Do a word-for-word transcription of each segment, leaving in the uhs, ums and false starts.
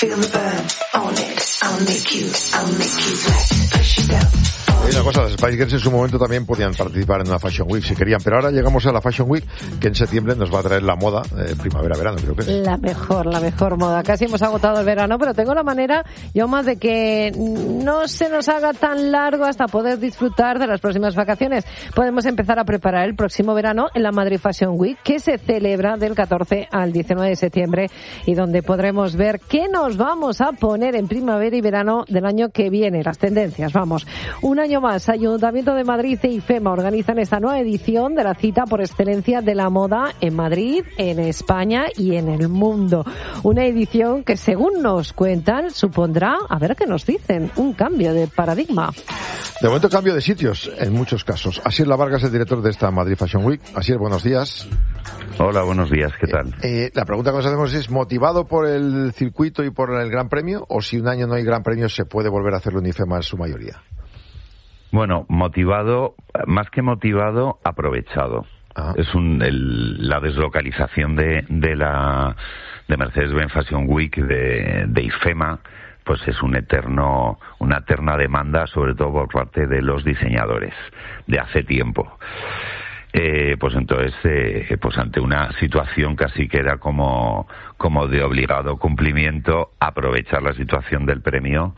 feel the burn, own it, I'll make you, I'll make you sweat, push yourself. Hay una cosa, las Spice Girls en su momento también podían participar en una Fashion Week si querían, pero ahora llegamos a la Fashion Week, que en septiembre nos va a traer la moda, eh, primavera-verano, creo que es. La mejor, la mejor moda. Casi hemos agotado el verano, pero tengo la manera, yo más de que no se nos haga tan largo hasta poder disfrutar de las próximas vacaciones. Podemos empezar a preparar el próximo verano en la Madrid Fashion Week, que se celebra del catorce al diecinueve de septiembre y donde podremos ver qué nos vamos a poner en primavera y verano del año que viene, las tendencias, vamos. Un año más, Ayuntamiento de Madrid e IFEMA organizan esta nueva edición de la cita por excelencia de la moda en Madrid, en España y en el mundo. Una edición que, según nos cuentan, supondrá, a ver qué nos dicen, un cambio de paradigma. De momento, cambio de sitios, en muchos casos. Asier Lavarga es el director de esta Madrid Fashion Week. Asier, buenos días. Hola, buenos días, ¿qué tal? Eh, eh, la pregunta que nos hacemos es, ¿motivado por el circuito y por el Gran Premio? ¿O si un año no hay Gran Premio, se puede volver a hacerlo en IFEMA en su mayoría? Bueno, motivado, más que motivado, aprovechado. Ah. Es un, el, la deslocalización de, de la de Mercedes-Benz Fashion Week de, de IFEMA, pues es un eterno, una eterna demanda, sobre todo por parte de los diseñadores de hace tiempo. Eh, pues entonces, eh, pues ante una situación casi que era como, como de obligado cumplimiento, aprovechar la situación del premio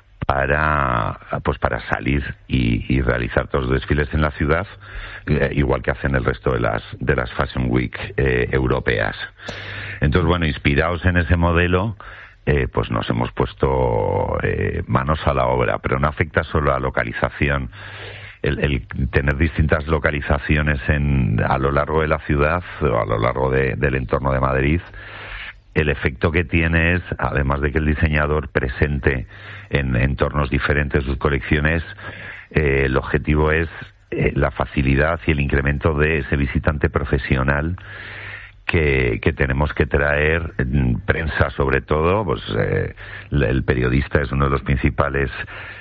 para pues para salir y, y realizar todos los desfiles en la ciudad, eh, igual que hacen el resto de las de las Fashion Week eh, europeas. Entonces, bueno, inspirados en ese modelo, eh, pues nos hemos puesto eh, manos a la obra, pero no afecta solo a localización. El, el tener distintas localizaciones en a lo largo de la ciudad o a lo largo de, del entorno de Madrid, el efecto que tiene es, además de que el diseñador presente en entornos diferentes sus colecciones, eh, el objetivo es eh, la facilidad y el incremento de ese visitante profesional que, que tenemos que traer, prensa sobre todo, pues eh, el periodista es uno de los principales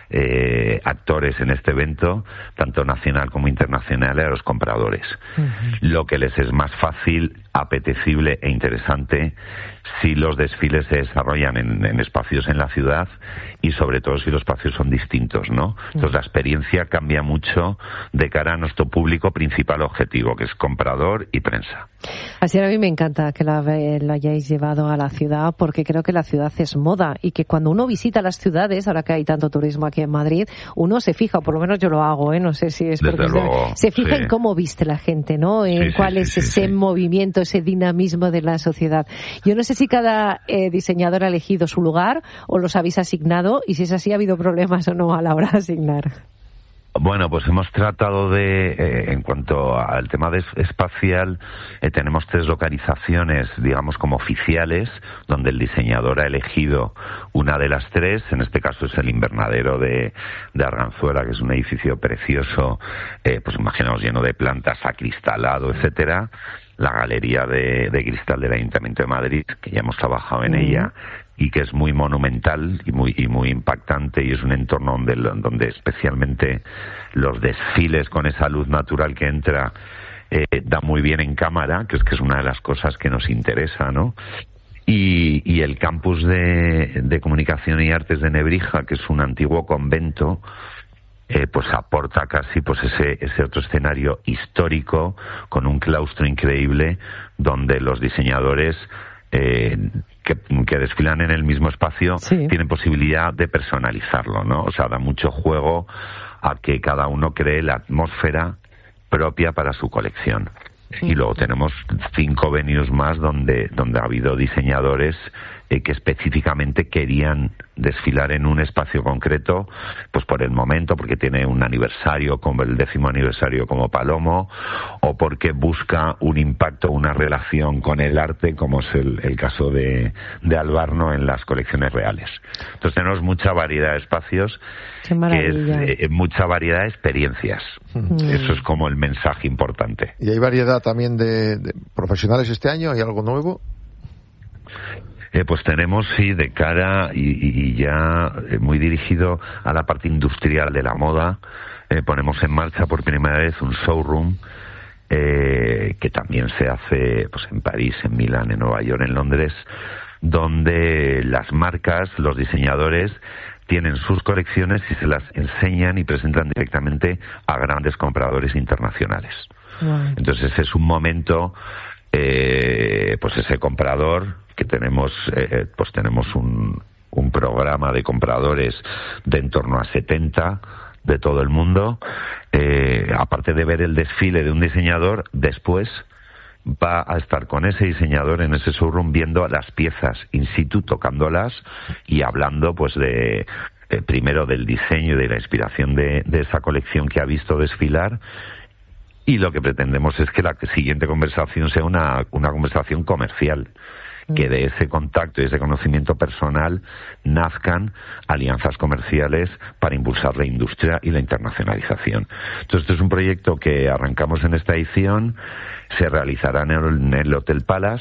eh, actores en este evento, tanto nacional como internacional, a los compradores. Uh-huh. Lo que les es más fácil, apetecible e interesante si los desfiles se desarrollan en, en espacios en la ciudad y sobre todo si los espacios son distintos, ¿no? Entonces la experiencia cambia mucho de cara a nuestro público principal objetivo, que es comprador y prensa. Así a mí me encanta que la, la hayáis llevado a la ciudad, porque creo que la ciudad es moda y que cuando uno visita las ciudades, ahora que hay tanto turismo aquí en Madrid, uno se fija, por lo menos yo lo hago, ¿eh? No sé si es porque luego, se, se fija sí. en cómo viste la gente, ¿no? En sí, cuál sí, es sí, ese sí. movimiento, ese dinamismo de la sociedad. Yo no sé si cada eh, diseñador ha elegido su lugar o los habéis asignado, y si es así, ¿ha habido problemas o no a la hora de asignar? Bueno, pues hemos tratado de, eh, en cuanto al tema de espacial, eh, tenemos tres localizaciones, digamos, como oficiales, donde el diseñador ha elegido una de las tres. En este caso es el invernadero de, de Arganzuela, que es un edificio precioso, eh, pues imaginamos lleno de plantas, acristalado, etcétera. La galería de, de cristal del Ayuntamiento de Madrid, que ya hemos trabajado en mm. ella, y que es muy monumental y muy y muy impactante, y es un entorno donde, donde especialmente los desfiles con esa luz natural que entra eh, da muy bien en cámara, que es que es una de las cosas que nos interesa, ¿no? Y, y el campus de, de Comunicación y Artes de Nebrija, que es un antiguo convento, Eh, pues aporta casi pues ese ese otro escenario histórico con un claustro increíble donde los diseñadores eh, que, que desfilan en el mismo espacio sí. tienen posibilidad de personalizarlo, ¿no? O sea, da mucho juego a que cada uno cree la atmósfera propia para su colección. Y luego tenemos cinco venues más donde donde ha habido diseñadores eh, que específicamente querían desfilar en un espacio concreto, pues por el momento, porque tiene un aniversario como el décimo aniversario como Palomo, o porque busca un impacto, una relación con el arte, como es el, el caso de, de Albarno en las colecciones reales. Entonces tenemos mucha variedad de espacios, que es eh, mucha variedad de experiencias. Mm. Eso es como el mensaje importante. ¿Y hay variedad también de, de profesionales este año? ¿Hay algo nuevo? Eh, pues tenemos, sí, de cara y, y ya eh, muy dirigido a la parte industrial de la moda, eh, ponemos en marcha por primera vez un showroom eh, que también se hace pues en París, en Milán, en Nueva York, en Londres, donde las marcas, los diseñadores, tienen sus colecciones y se las enseñan y presentan directamente a grandes compradores internacionales. Wow. Entonces es un momento, eh, pues ese comprador que tenemos, eh, pues tenemos un, un programa de compradores de en torno a setenta de todo el mundo. Eh, aparte de ver el desfile de un diseñador, después va a estar con ese diseñador en ese showroom viendo las piezas in situ, tocándolas y hablando pues de eh, primero del diseño y de la inspiración de, de esa colección que ha visto desfilar, y lo que pretendemos es que la siguiente conversación sea una, una conversación comercial, que de ese contacto y ese conocimiento personal nazcan alianzas comerciales para impulsar la industria y la internacionalización. Entonces, este es un proyecto que arrancamos en esta edición, se realizará en el, en el Hotel Palace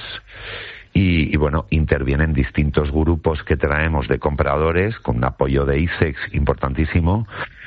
y, y, bueno, intervienen distintos grupos que traemos de compradores con un apoyo de I S E X importantísimo,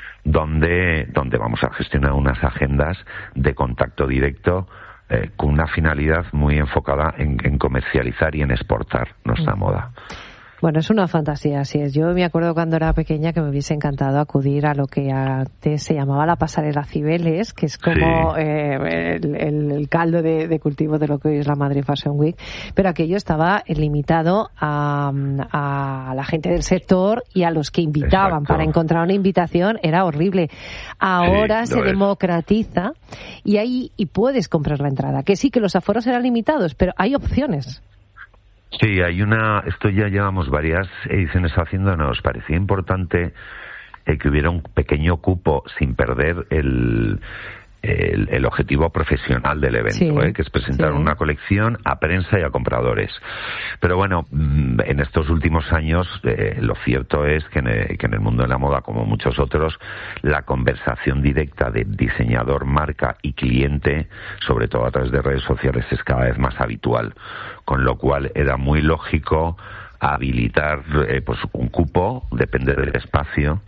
donde, donde vamos a gestionar unas agendas de contacto directo Eh, con una finalidad muy enfocada en, en comercializar y en exportar nuestra moda. Bueno, es una fantasía, así es. Yo me acuerdo cuando era pequeña que me hubiese encantado acudir a lo que antes se llamaba la pasarela Cibeles, que es como sí. eh, el, el, el caldo de, de cultivo de lo que hoy es la Madrid Fashion Week, pero aquello estaba limitado a, a la gente del sector y a los que invitaban. Exacto. Para encontrar una invitación era horrible. Ahora sí, se democratiza y ahí y puedes comprar la entrada, que sí que los aforos eran limitados, pero hay opciones. Sí, hay una, esto ya llevamos varias ediciones haciendo, nos parecía importante eh, que hubiera un pequeño cupo sin perder el, el, el objetivo profesional del evento, sí, ¿eh? Que es presentar sí. una colección a prensa y a compradores. Pero bueno, en estos últimos años eh, lo cierto es que en, el, que en el mundo de la moda, como muchos otros, la conversación directa de diseñador, marca y cliente, sobre todo a través de redes sociales, es cada vez más habitual. Con lo cual era muy lógico habilitar eh, pues un cupo, depende del espacio.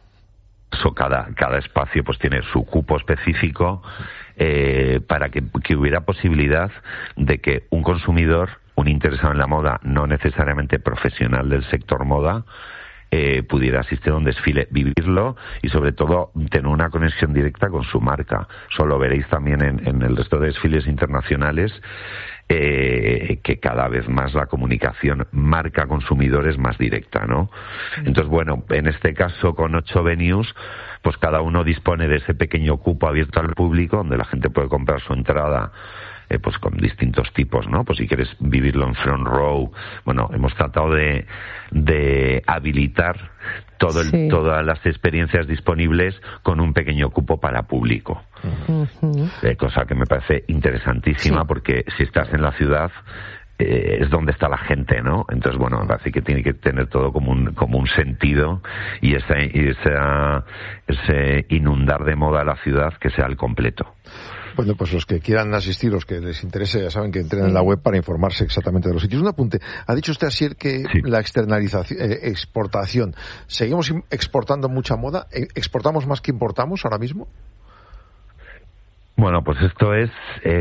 So, cada, cada espacio pues tiene su cupo específico eh, para que, que hubiera posibilidad de que un consumidor, un interesado en la moda, no necesariamente profesional del sector moda, eh, pudiera asistir a un desfile, vivirlo y sobre todo tener una conexión directa con su marca. Eso lo veréis también en, en el resto de desfiles internacionales. Eh, que cada vez más la comunicación marca-consumidor es más directa, ¿no? Entonces, bueno, en este caso con ocho venues, pues cada uno dispone de ese pequeño cupo abierto al público donde la gente puede comprar su entrada eh, pues con distintos tipos, ¿no? Pues si quieres vivirlo en front row, bueno, hemos tratado de, de habilitar todo el, sí. todas las experiencias disponibles con un pequeño cupo para público. Uh-huh. Eh, cosa que me parece interesantísima, sí. porque si estás en la ciudad eh, es donde está la gente, ¿no? Entonces, bueno, me parece que tiene que tener todo como un como un sentido y ese, y esa, ese inundar de moda a la ciudad que sea al completo. Bueno, pues los que quieran asistir, los que les interese, ya saben que entren en la web para informarse exactamente de los sitios. Un apunte. Ha dicho usted, Asier, que sí. la externalización, eh, exportación. ¿Seguimos exportando mucha moda? ¿Exportamos más que importamos ahora mismo? Bueno, pues esto es,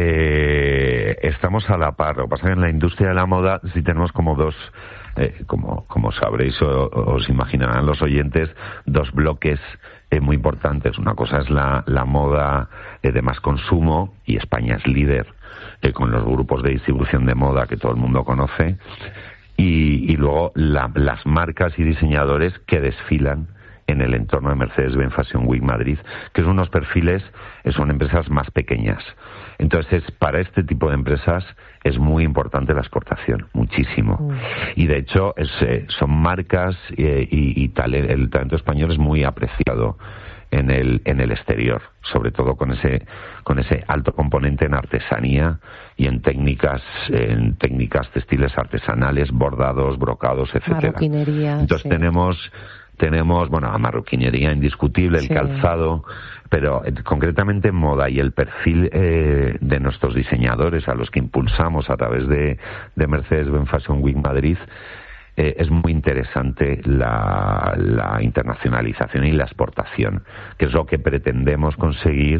eh, estamos a la par. Lo que pasa es que en la industria de la moda sí tenemos como dos, eh, como, como sabréis o os imaginarán los oyentes, dos bloques eh, muy importantes. Una cosa es la, la moda eh, de más consumo, y España es líder eh, con los grupos de distribución de moda que todo el mundo conoce, y, y luego la, las marcas y diseñadores que desfilan en el entorno de Mercedes-Benz Fashion Week Madrid, que son unos perfiles, son empresas más pequeñas. Entonces, para este tipo de empresas es muy importante la exportación, muchísimo. Mm. Y de hecho, es, eh, son marcas eh, y, y tal, el talento español es muy apreciado en el en el exterior, sobre todo con ese con ese alto componente en artesanía y en técnicas en técnicas textiles artesanales, bordados, brocados, etcétera. Marroquinería. Entonces sí. tenemos Tenemos, bueno, la marroquinería indiscutible, el sí. calzado, pero eh, concretamente en moda y el perfil eh, de nuestros diseñadores a los que impulsamos a través de, de Mercedes-Benz Fashion Week Madrid, eh, es muy interesante la, la internacionalización y la exportación, que es lo que pretendemos conseguir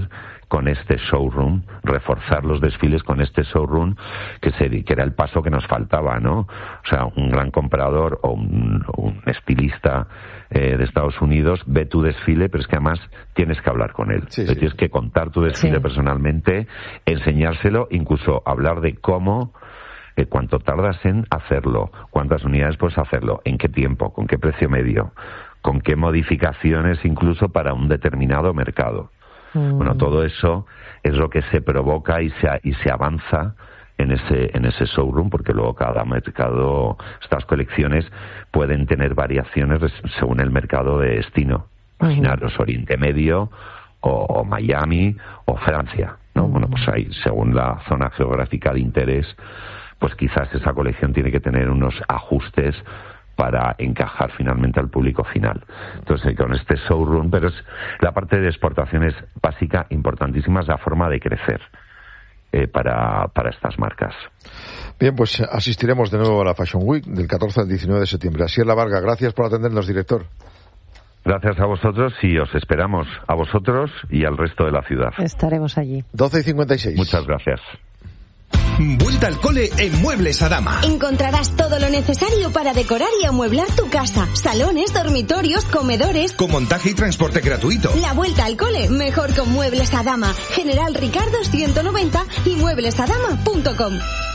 con este showroom, reforzar los desfiles con este showroom, que, se, que era el paso que nos faltaba, ¿no? O sea, un gran comprador o un, un estilista eh, de Estados Unidos ve tu desfile, pero es que además tienes que hablar con él. Sí, sí. Tienes que contar tu desfile sí. personalmente, enseñárselo, incluso hablar de cómo, eh, cuánto tardas en hacerlo, cuántas unidades puedes hacerlo, en qué tiempo, con qué precio medio, con qué modificaciones incluso para un determinado mercado. Mm. Bueno, todo eso es lo que se provoca y se, y se avanza en ese en ese showroom, porque luego cada mercado, estas colecciones pueden tener variaciones según el mercado de destino. Imaginaros mm. Oriente Medio o, o Miami o Francia, ¿no? Mm. Bueno, pues ahí, según la zona geográfica de interés, pues quizás esa colección tiene que tener unos ajustes para encajar finalmente al público final. Entonces, con este showroom, pero es la parte de exportación es básica, importantísima, es la forma de crecer eh, para, para estas marcas. Bien, pues asistiremos de nuevo a la Fashion Week del catorce al diecinueve de septiembre. Asier Lavarga, gracias por atendernos, director. Gracias a vosotros y os esperamos a vosotros y al resto de la ciudad. Estaremos allí. doce y cincuenta y seis. Muchas gracias. Vuelta al cole en Muebles Adama. Encontrarás todo lo necesario para decorar y amueblar tu casa. Salones, dormitorios, comedores. Con montaje y transporte gratuito. La vuelta al cole, mejor con Muebles Adama. General Ricardo ciento noventa y muebles adama punto com.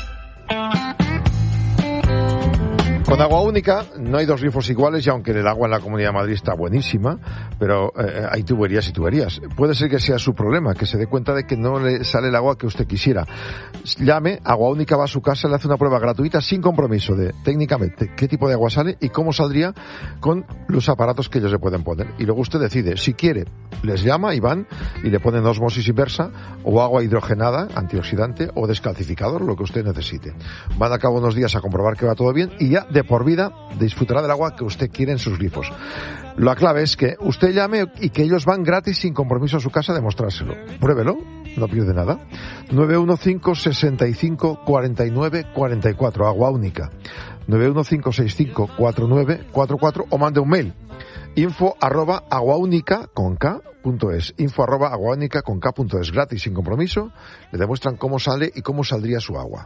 Con Agua Única no hay dos grifos iguales, y aunque el agua en la Comunidad de Madrid está buenísima, pero eh, hay tuberías y tuberías. Puede ser que sea su problema, que se dé cuenta de que no le sale el agua que usted quisiera. Llame, Agua Única va a su casa, le hace una prueba gratuita sin compromiso de técnicamente qué tipo de agua sale y cómo saldría con los aparatos que ellos le pueden poner. Y luego usted decide, si quiere, les llama y van y le ponen osmosis inversa o agua hidrogenada, antioxidante o descalcificador, lo que usted necesite. Van a cabo unos días a comprobar que va todo bien y ya de por vida disfrutará del agua que usted quiere en sus grifos. La clave es que usted llame y que ellos van gratis sin compromiso a su casa a demostrárselo. Pruébelo, no pierde nada. nueve uno cinco, seis cinco, cuatro nueve cuatro cuatro, Agua Única. nueve uno cinco, seis cinco, cuatro nueve cuatro cuatro o mande un mail. Info arroba aguaúnica con K punto es. Info arroba aguaúnica con K punto es. Gratis, sin compromiso. Le demuestran cómo sale y cómo saldría su agua.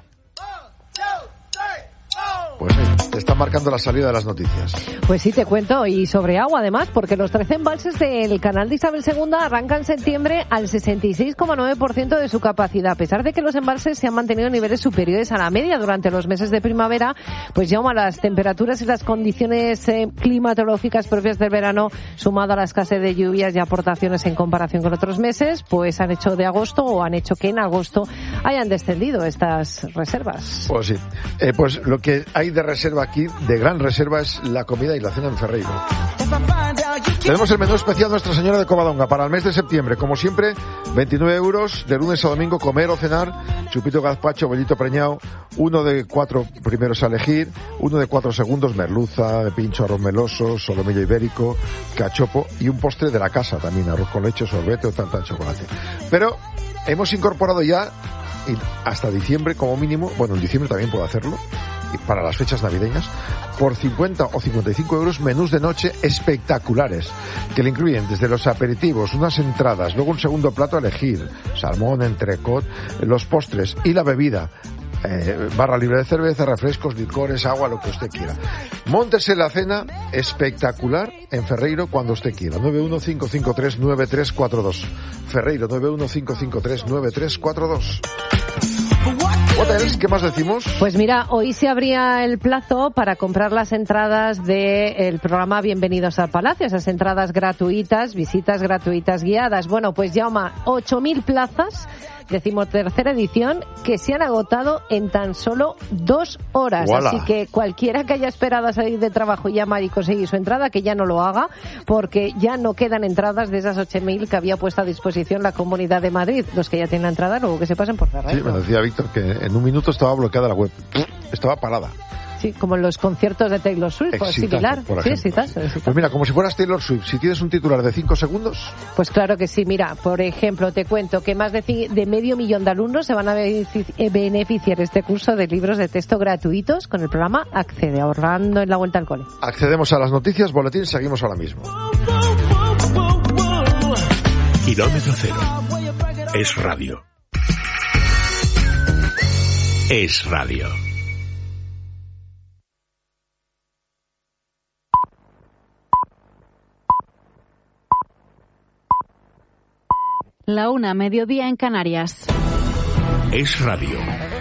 Pues sí, te están marcando la salida de las noticias. Pues sí, te cuento, y sobre agua además, porque los trece embalses del canal de Isabel segunda arrancan en septiembre al sesenta y seis coma nueve por ciento de su capacidad. A pesar de que los embalses se han mantenido en niveles superiores a la media durante los meses de primavera, pues ya las temperaturas y las condiciones eh, climatológicas propias del verano, sumado a la escasez de lluvias y aportaciones en comparación con otros meses, pues han hecho de agosto o han hecho que en agosto hayan descendido estas reservas. Pues sí, eh, pues lo que hay de reserva aquí, de gran reserva, es la comida y la cena en Ferreiro. Tenemos el menú especial Nuestra Señora de Covadonga para el mes de septiembre. Como siempre, veintinueve euros de lunes a domingo, comer o cenar, chupito gazpacho, bollito preñado, uno de cuatro primeros a elegir, uno de cuatro segundos, merluza, de pincho, arroz meloso, solomillo ibérico, cachopo y un postre de la casa también, arroz con leche, sorbete o tarta de chocolate. Pero hemos incorporado ya, hasta diciembre como mínimo, bueno, en diciembre también puedo hacerlo, para las fechas navideñas, por cincuenta o cincuenta y cinco euros, menús de noche espectaculares, que le incluyen desde los aperitivos, unas entradas, luego un segundo plato a elegir, salmón, entrecot, los postres y la bebida. Eh, barra libre de cerveza, refrescos, licores, agua, lo que usted quiera. Móntese la cena espectacular en Ferreiro cuando usted quiera. nueve uno cinco cinco tres nueve tres cuatro dos. Ferreiro, nueve uno cinco cinco tres nueve tres cuatro dos. Hotels, ¿qué más decimos? Pues mira, hoy se abría el plazo para comprar las entradas del programa Bienvenidos al Palacio, esas entradas gratuitas, visitas gratuitas guiadas. Bueno, pues llama ocho mil plazas, decimotercera edición, que se han agotado en tan solo dos horas. ¡Wala! Así que cualquiera que haya esperado a salir de trabajo y llamar y conseguir su entrada, que ya no lo haga, porque ya no quedan entradas de esas ocho mil que había puesto a disposición la Comunidad de Madrid. Los que ya tienen la entrada, luego que se pasen por Ferreiro. Sí, me decía Víctor que en un minuto estaba bloqueada la web. Estaba parada. Sí, como en los conciertos de Taylor Swift, o similar. Por sí, ejemplo, exitazo, exitazo. Pues mira, como si fueras Taylor Swift, si tienes un titular de cinco segundos... Pues claro que sí, mira, por ejemplo, te cuento que más de, ci- de medio millón de alumnos se van a benefici- beneficiar este curso de libros de texto gratuitos con el programa Accede, ahorrando en la vuelta al cole. Accedemos a las noticias, boletín, seguimos ahora mismo. Kilómetro cero. Es Radio. Es Radio. La una, mediodía en Canarias. Es Radio.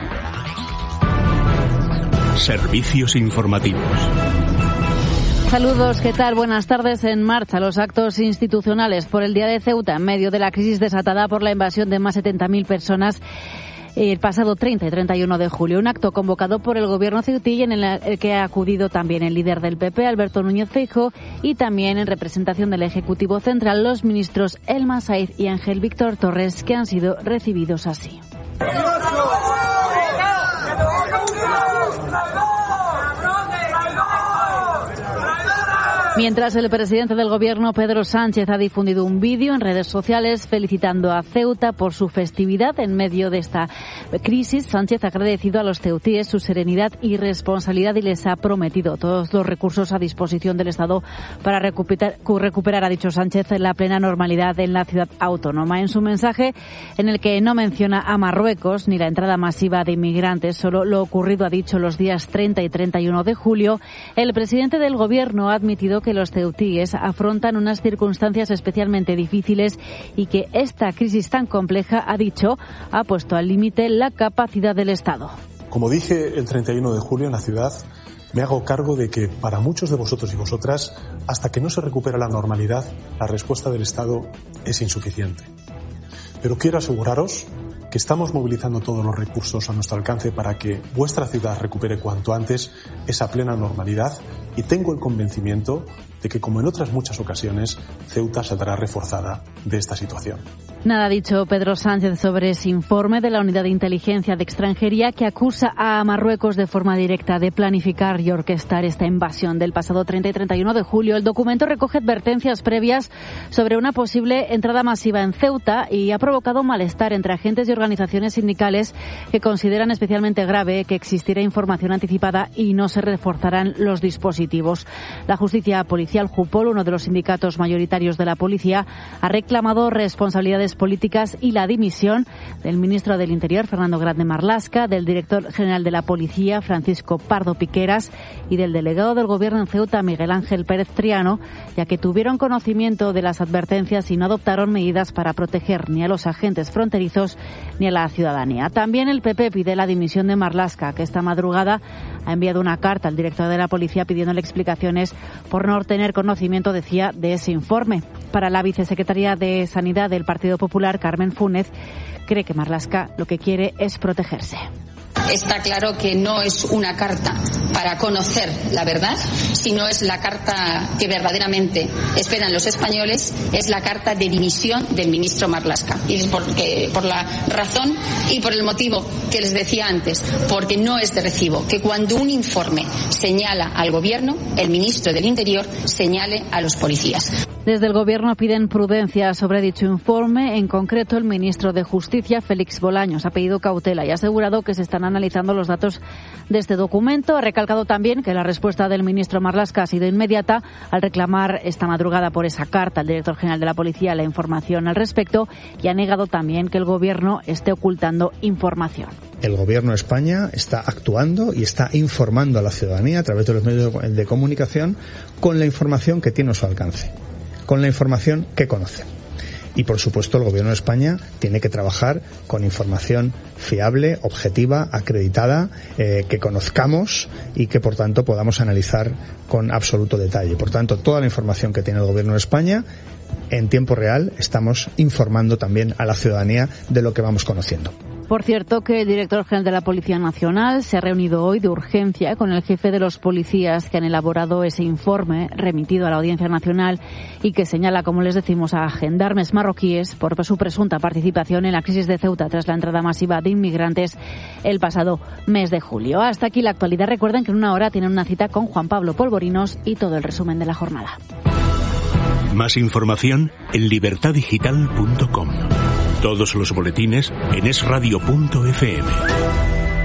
Servicios informativos. Saludos, ¿qué tal? Buenas tardes. En marcha los actos institucionales por el Día de Ceuta en medio de la crisis desatada por la invasión de más de setenta mil personas el pasado treinta y treinta y uno de julio. Un acto convocado por el gobierno ceutí en el que ha acudido también el líder del P P, Alberto Núñez Feijóo, y también en representación del Ejecutivo Central los ministros Elma Saiz y Ángel Víctor Torres, que han sido recibidos así. Mientras el presidente del Gobierno, Pedro Sánchez, ha difundido un vídeo en redes sociales felicitando a Ceuta por su festividad en medio de esta crisis, Sánchez ha agradecido a los ceutíes su serenidad y responsabilidad y les ha prometido todos los recursos a disposición del Estado para recuperar, recuperar, ha dicho Sánchez, la plena normalidad en la ciudad autónoma. En su mensaje, en el que no menciona a Marruecos ni la entrada masiva de inmigrantes, solo lo ocurrido, ha dicho, los días treinta y treinta y uno de julio, el presidente del Gobierno ha admitido que los ceutíes afrontan unas circunstancias especialmente difíciles y que esta crisis tan compleja, ha dicho, ha puesto al límite la capacidad del Estado. Como dije el treinta y uno de julio en la ciudad, me hago cargo de que para muchos de vosotros y vosotras, hasta que no se recupera la normalidad, la respuesta del Estado es insuficiente. Pero quiero aseguraros que estamos movilizando todos los recursos a nuestro alcance para que vuestra ciudad recupere cuanto antes esa plena normalidad, y tengo el convencimiento de que, como en otras muchas ocasiones, Ceuta saldrá reforzada de esta situación. Nada ha dicho Pedro Sánchez sobre ese informe de la Unidad de Inteligencia de Extranjería que acusa a Marruecos de forma directa de planificar y orquestar esta invasión del pasado treinta y treinta y uno de julio. El documento recoge advertencias previas sobre una posible entrada masiva en Ceuta y ha provocado malestar entre agentes y organizaciones sindicales que consideran especialmente grave que existiera información anticipada y no se reforzarán los dispositivos. La justicia policial, Jupol, uno de los sindicatos mayoritarios de la policía, ha reclamado responsabilidades políticas y la dimisión del ministro del Interior, Fernando Grande Marlaska, del director general de la Policía, Francisco Pardo Piqueras, y del delegado del Gobierno en Ceuta, Miguel Ángel Pérez Triano, ya que tuvieron conocimiento de las advertencias y no adoptaron medidas para proteger ni a los agentes fronterizos ni a la ciudadanía. También el P P pide la dimisión de Marlaska, que esta madrugada ha enviado una carta al director de la Policía pidiéndole explicaciones por no tener conocimiento, decía, de ese informe. Para la vicesecretaria de Sanidad del Partido Popular, Carmen Fúnez, cree que Marlaska lo que quiere es protegerse. Está claro que no es una carta para conocer la verdad, sino es la carta que verdaderamente esperan los españoles, es la carta de dimisión del ministro Marlaska. Y es porque, por la razón y por el motivo que les decía antes, porque no es de recibo que cuando un informe señala al Gobierno, el ministro del Interior señale a los policías. Desde el Gobierno piden prudencia sobre dicho informe. En concreto, el ministro de Justicia, Félix Bolaños, ha pedido cautela y ha asegurado que se están analizando los datos de este documento. Ha recalcado también que la respuesta del ministro Marlaska ha sido inmediata al reclamar esta madrugada por esa carta al director general de la Policía la información al respecto, y ha negado también que el Gobierno esté ocultando información. El Gobierno de España está actuando y está informando a la ciudadanía a través de los medios de comunicación con la información que tiene a su alcance, con la información que conoce. Y, por supuesto, el Gobierno de España tiene que trabajar con información fiable, objetiva, acreditada, eh, que conozcamos y que, por tanto, podamos analizar con absoluto detalle. Por tanto, toda la información que tiene el Gobierno de España, en tiempo real, estamos informando también a la ciudadanía de lo que vamos conociendo. Por cierto, que el director general de la Policía Nacional se ha reunido hoy de urgencia con el jefe de los policías que han elaborado ese informe remitido a la Audiencia Nacional y que señala, como les decimos, a gendarmes marroquíes por su presunta participación en la crisis de Ceuta tras la entrada masiva de inmigrantes el pasado mes de julio. Hasta aquí la actualidad. Recuerden que en una hora tienen una cita con Juan Pablo Polvorinos y todo el resumen de la jornada. Más información en libertad digital punto com. Todos los boletines en es radio punto efe eme.